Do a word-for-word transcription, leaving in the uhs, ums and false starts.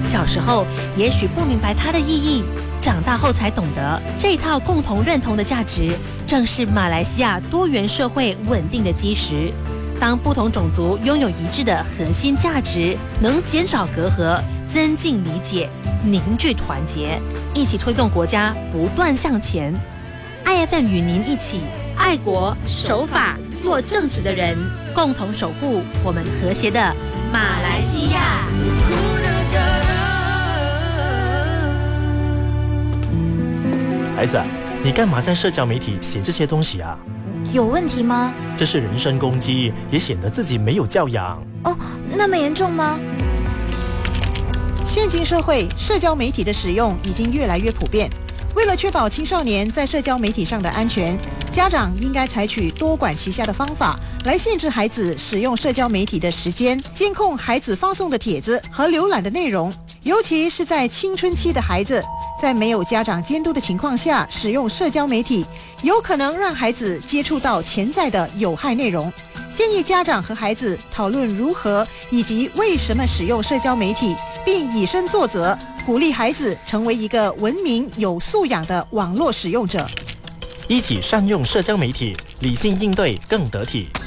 小时候也许不明白它的意义，长大后才懂得，这套共同认同的价值，正是马来西亚多元社会稳定的基石。当不同种族拥有一致的核心价值，能减少隔阂，增进理解，凝聚团结，一起推动国家不断向前。I F M 与您一起爱国守法做正直的人，共同守护我们和谐的马来西亚。 孩子，你干嘛在社交媒体写这些东西啊？ 有问题吗？ 这是人身攻击，也显得自己没有教养。 哦，那么严重吗？ 现今社会，社交媒体的使用已经越来越普遍。为了确保青少年在社交媒体上的安全，家长应该采取多管齐下的方法来限制孩子使用社交媒体的时间，监控孩子发送的帖子和浏览的内容。尤其是在青春期的孩子，在没有家长监督的情况下使用社交媒体，有可能让孩子接触到潜在的有害内容。建议家长和孩子讨论如何以及为什么使用社交媒体，并以身作则，鼓励孩子成为一个文明有素养的网络使用者。 一起善用社交媒体，理性应对更得体。